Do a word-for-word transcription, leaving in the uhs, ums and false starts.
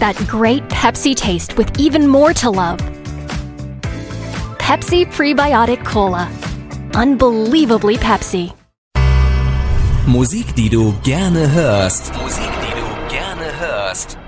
that great Pepsi taste with even more to love. Pepsi Prebiotic Cola. Unbelievably Pepsi. Musik, die du gerne hörst. Musik, die du gerne hörst.